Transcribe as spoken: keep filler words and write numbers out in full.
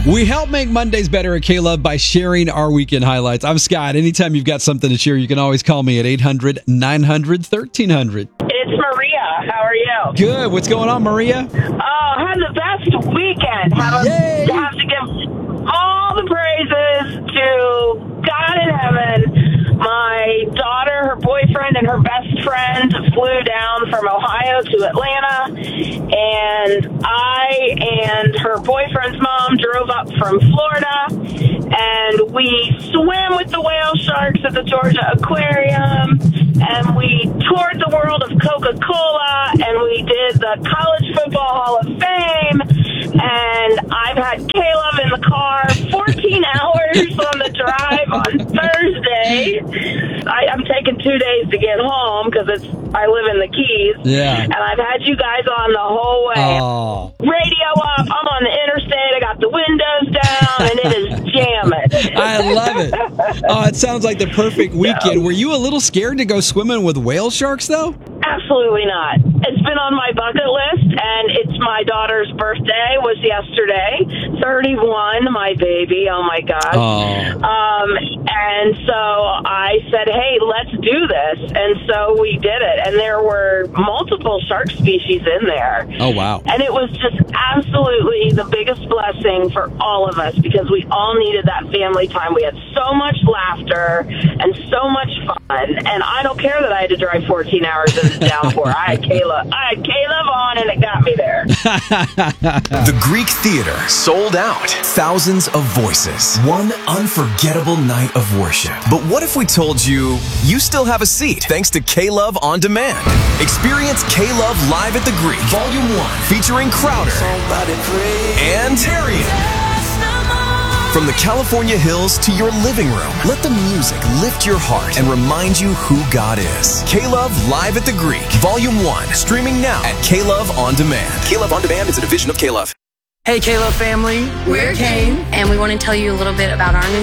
We help make Mondays better at K-Love by sharing our weekend highlights. I'm Scott. Anytime you've got something to share, you can always call me at eight hundred, nine hundred, thirteen hundred. It's Maria. How are you? Good. What's going on, Maria? Oh, I had the best weekend. Have, Yay. a, have to give all the praises to God in heaven. My daughter, her boyfriend, and her best friend flew down from Ohio to Atlanta, and I and her boyfriend's mom drove up from Florida, and we swam with the whale sharks at the Georgia Aquarium, and we toured the world of Coca-Cola, and we did the College Football Hall of Fame, and I've had K-Love in the car fourteen hours on the drive on Thursday. I, I'm taking two days to get home because it's I live in the Keys. Yeah. And I've had you guys on the whole way. Oh. Radio up. I'm on the interstate. I got the windows down, and it is jamming. I love it. Oh, it sounds like the perfect weekend. Were you a little scared to go swimming with whale sharks, though? Absolutely not. It's been on my bucket list, and it's my daughter's birthday was yesterday. thirty-one, my baby. Oh, my gosh. Oh. Um, and so I said, hey, let's do this. And so we did it. And there were multiple shark species in there. Oh, wow. And it was just absolutely the biggest blessing for all of us because we all needed that family time. We had so much laughter and so much fun. And I don't care that I had to drive fourteen hours in the downpour. I had K-Love. I had K-Love on, and it got me there. The Greek Theater sold out. Thousands of voices. One unforgettable night of worship. But what if we told you you still have a seat thanks to K-Love On Demand? Experience K-Love Live at the Greek, Volume one, featuring Crowder and Tarian. From the California hills to your living room, let the music lift your heart and remind you who God is. K-Love Live at the Greek, Volume one, streaming now at K-Love On Demand. K-Love On Demand is a division of K-Love. Hey, K-Love family. We're Kane, and we want to tell you a little bit about our new